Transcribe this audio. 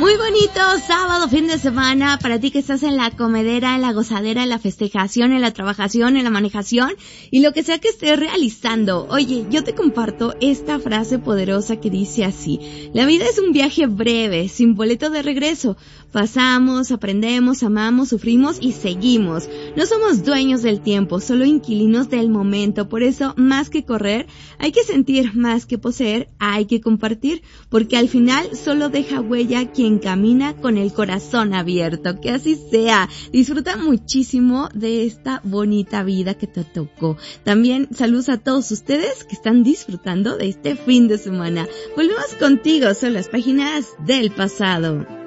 Muy bonito sábado, fin de semana, para ti que estás en la comedera, en la gozadera, en la festejación, en la trabajación, en la manejación y lo que sea que estés realizando. Oye, yo te comparto esta frase poderosa que dice así: la vida es un viaje breve, sin boleto de regreso. Pasamos, aprendemos, amamos, sufrimos y seguimos. No somos dueños del tiempo, solo inquilinos del momento. Por eso, más que correr, hay que sentir, más que poseer, hay que compartir, porque al final solo deja huella quien camina con el corazón abierto. Que así sea. Disfruta muchísimo de esta bonita vida que te tocó. También saludos a todos ustedes que están disfrutando de este fin de semana. Volvemos contigo, son las páginas del pasado.